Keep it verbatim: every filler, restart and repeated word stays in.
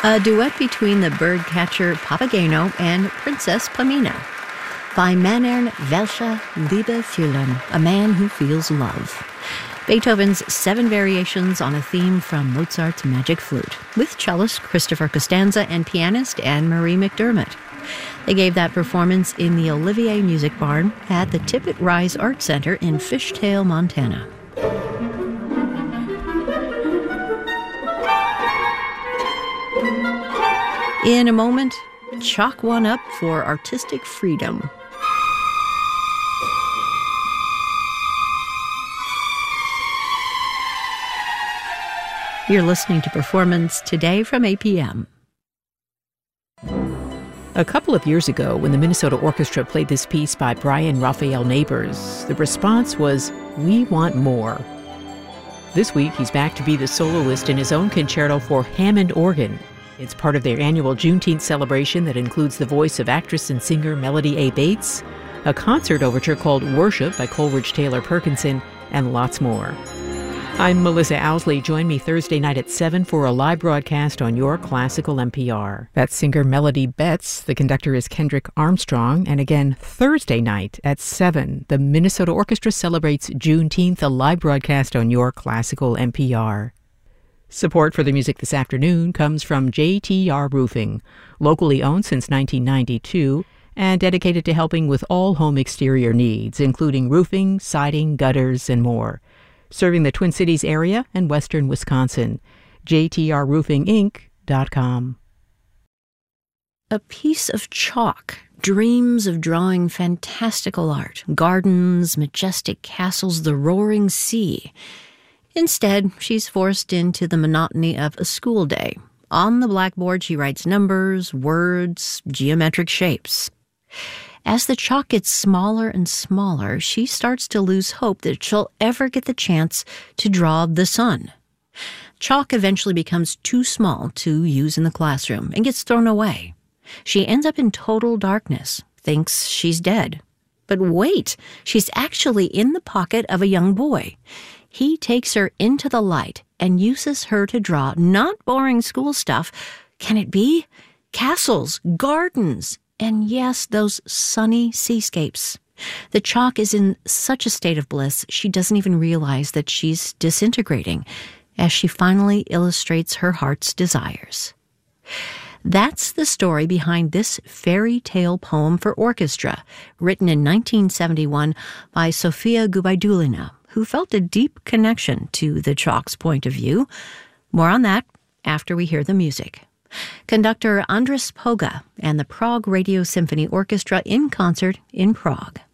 a duet between the birdcatcher Papageno and Princess Pamina, by Männern welche Liebe fühlen, a man who feels love. Beethoven's seven variations on a theme from Mozart's Magic Flute, with cellist Christopher Costanza and pianist Anne-Marie McDermott. They gave that performance in the Olivier Music Barn at the Tippett Rise Art Center in Fishtail, Montana. In a moment, chalk one up for artistic freedom. You're listening to Performance Today from A P M. A couple of years ago, when the Minnesota Orchestra played this piece by Brian Raphael Neighbors, the response was, "We want more." This week, he's back to be the soloist in his own concerto for Hammond organ. It's part of their annual Juneteenth celebration that includes the voice of actress and singer Melody A. Bates, a concert overture called Worship by Coleridge Taylor Perkinson, and lots more. I'm Melissa Owsley. Join me Thursday night at seven for a live broadcast on your classical N P R. That's singer Melody Betts. The conductor is Kendrick Armstrong. And again, Thursday night at seven, the Minnesota Orchestra celebrates Juneteenth, a live broadcast on your classical N P R. Support for the music this afternoon comes from J T R Roofing, locally owned since nineteen ninety-two, and dedicated to helping with all home exterior needs, including roofing, siding, gutters, and more. Serving the Twin Cities area and western Wisconsin. J T R roofing inc dot com. A piece of chalk dreams of drawing fantastical art, gardens, majestic castles, the roaring sea. Instead, she's forced into the monotony of a school day. On the blackboard, she writes numbers, words, geometric shapes. As the chalk gets smaller and smaller, she starts to lose hope that she'll ever get the chance to draw the sun. Chalk eventually becomes too small to use in the classroom and gets thrown away. She ends up in total darkness, thinks she's dead. But wait, she's actually in the pocket of a young boy. He takes her into the light and uses her to draw not boring school stuff. Can it be? Castles, gardens, and yes, those sunny seascapes. The chalk is in such a state of bliss, she doesn't even realize that she's disintegrating as she finally illustrates her heart's desires. That's the story behind this fairy tale poem for orchestra, written in nineteen seventy-one by Sofia Gubaidulina, who felt a deep connection to the chalk's point of view. More on that after we hear the music. Conductor Andras Poga and the Prague Radio Symphony Orchestra in concert in Prague.